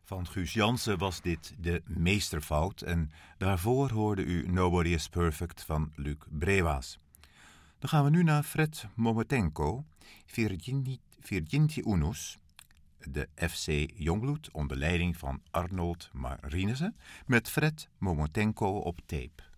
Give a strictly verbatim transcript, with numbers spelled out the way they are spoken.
Van Guus Jansen was dit de meesterfout en daarvoor hoorde u Nobody is Perfect van Luc Brewas. Dan gaan we nu naar Fred Momotenko, Virginti Unus, de F C Jongbloed onder leiding van Arnold Marinissen met Fred Momotenko op tape.